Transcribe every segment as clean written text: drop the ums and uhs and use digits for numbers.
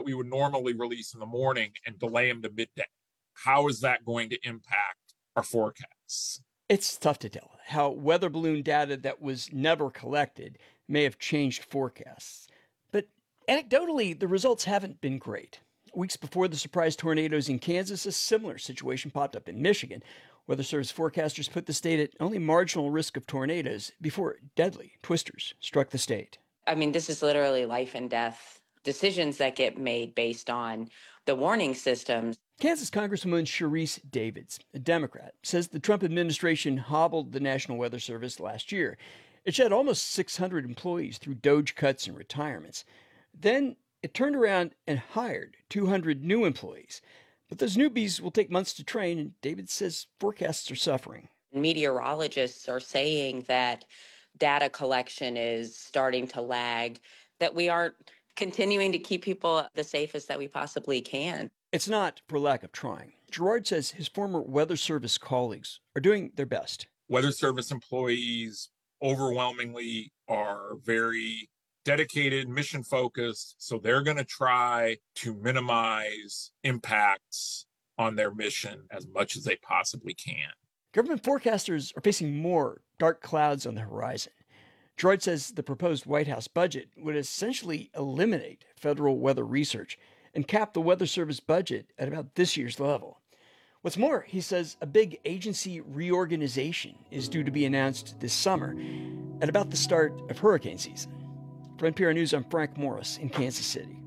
we would normally release in the morning and delay them to midday. How is that going to impact our forecasts? It's tough to tell how weather balloon data that was never collected may have changed forecasts. But anecdotally, the results haven't been great. Weeks before the surprise tornadoes in Kansas, a similar situation popped up in Michigan. Weather Service forecasters put the state at only marginal risk of tornadoes before deadly twisters struck the state. I mean, this is literally life and death decisions that get made based on the warning systems. Kansas Congresswoman Sharice Davids, a Democrat, says the Trump administration hobbled the National Weather Service last year. It shed almost 600 employees through DOGE cuts and retirements. Then it turned around and hired 200 new employees. But those newbies will take months to train, and Davids says forecasts are suffering. Meteorologists are saying that data collection is starting to lag, that we aren't continuing to keep people the safest that we possibly can. It's not for lack of trying. Gerard says his former Weather Service colleagues are doing their best. Weather Service employees overwhelmingly are very dedicated, mission focused, so they're going to try to minimize impacts on their mission as much as they possibly can. Government forecasters are facing more dark clouds on the horizon. Gerard says the proposed White House budget would essentially eliminate federal weather research and cap the Weather Service budget at about this year's level. What's more, he says a big agency reorganization is due to be announced this summer at about the start of hurricane season. For NPR News, I'm Frank Morris in Kansas City.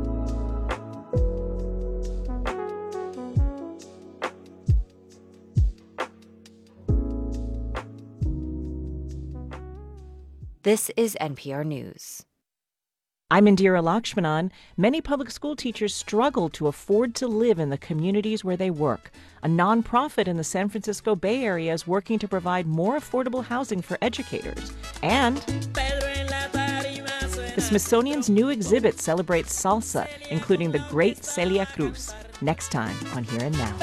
This is NPR News. I'm Indira Lakshmanan. Many public school teachers struggle to afford to live in the communities where they work. A nonprofit in the San Francisco Bay Area is working to provide more affordable housing for educators. And the Smithsonian's new exhibit celebrates salsa, including the great Celia Cruz. Next time on Here and Now.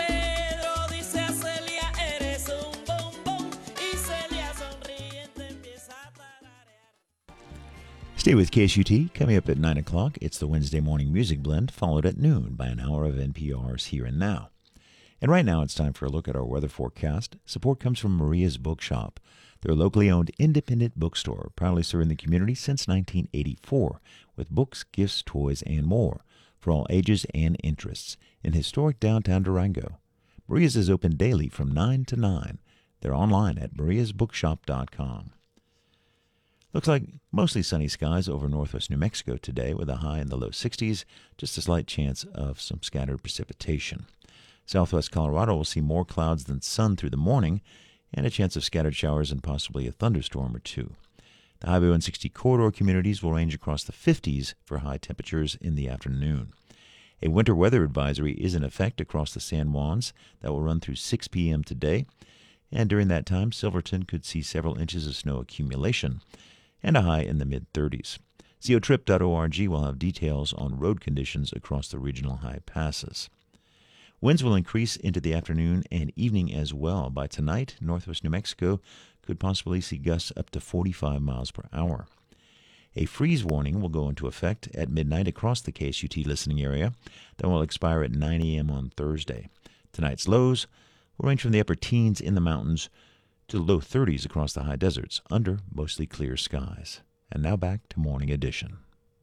Stay with KSUT. Coming up at 9 o'clock, it's the Wednesday Morning Music Blend, followed at noon by an hour of NPR's Here and Now. And right now it's time for a look at our weather forecast. Support comes from Maria's Bookshop. They're a locally owned independent bookstore, proudly serving the community since 1984, with books, gifts, toys, and more for all ages and interests in historic downtown Durango. Maria's is open daily from 9 to 9. They're online at mariasbookshop.com. Looks like mostly sunny skies over northwest New Mexico today with a high in the low 60s, just a slight chance of some scattered precipitation. Southwest Colorado will see more clouds than sun through the morning and a chance of scattered showers and possibly a thunderstorm or two. The Highway 160 corridor communities will range across the 50s for high temperatures in the afternoon. A winter weather advisory is in effect across the San Juans that will run through 6 p.m. today, and during that time, Silverton could see several inches of snow accumulation and a high in the mid-30s. Geotrip.org will have details on road conditions across the regional high passes. Winds will increase into the afternoon and evening as well. By tonight, northwest New Mexico could possibly see gusts up to 45 miles per hour. A freeze warning will go into effect at midnight across the KSUT listening area, then will expire at 9 a.m. on Thursday. Tonight's lows will range from the upper teens in the mountains to the low 30s across the high deserts, under mostly clear skies. And now back to Morning Edition.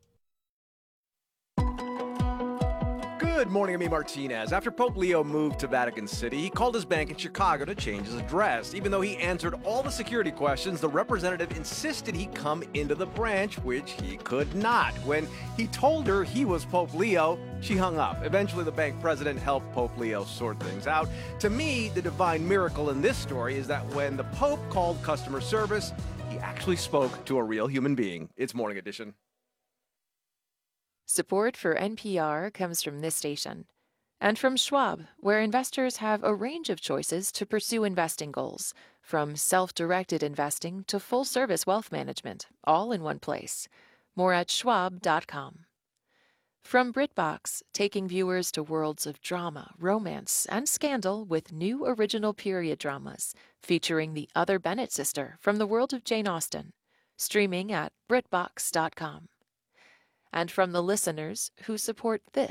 Good morning, I'm E. Martinez. After Pope Leo moved to Vatican City, he called his bank in Chicago to change his address. Even though he answered all the security questions, the representative insisted he come into the branch, which he could not. When he told her he was Pope Leo, she hung up. Eventually, the bank president helped Pope Leo sort things out. To me, the divine miracle in this story is that when the Pope called customer service, he actually spoke to a real human being. It's Morning Edition. Support for NPR comes from this station and from Schwab, where investors have a range of choices to pursue investing goals, from self-directed investing to full-service wealth management, all in one place. More at schwab.com. From BritBox, taking viewers to worlds of drama, romance, and scandal with new original period dramas featuring the other Bennett sister from the world of Jane Austen, streaming at BritBox.com. And from the listeners who support this